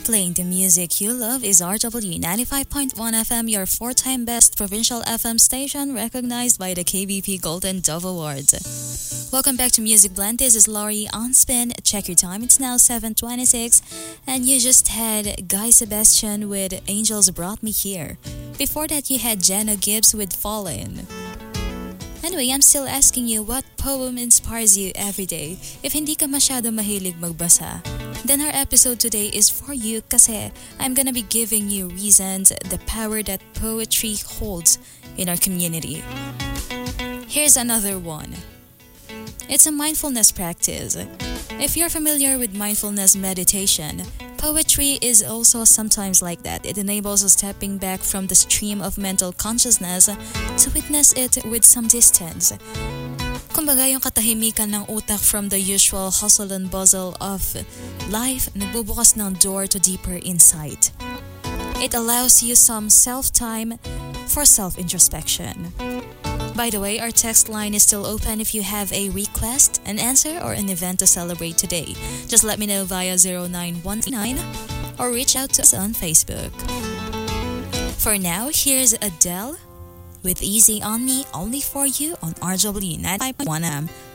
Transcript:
Playing the music you love is RW 95.1 FM, your four-time best provincial FM station recognized by the KBP Golden Dove Awards. Welcome back to Music Blend. This is Laurie on Spin. Check your time. It's now 7:26, and you just had Guy Sebastian with Angels Brought Me Here. Before that, you had Jenna Gibbs with Fallen. Anyway, I'm still asking you, what poem inspires you every day? If hindi ka masyado mahilig magbasa, then our episode today is for you kasi I'm gonna be giving you reasons, the power that poetry holds in our community. Here's another one. It's a mindfulness practice. If you're familiar with mindfulness meditation, poetry is also sometimes like that. It enables us stepping back from the stream of mental consciousness to witness it with some distance. Kumbaga, yung katahimikan ng utak from the usual hustle and bustle of life, nagbubukas ng door to deeper insight. It allows you some self-time for self-introspection. By the way, our text line is still open if you have a request, an answer, or an event to celebrate today. Just let me know via 0919 or reach out to us on Facebook. For now, here's Adele with Easy on Me, only for you on RW 95.1 FM.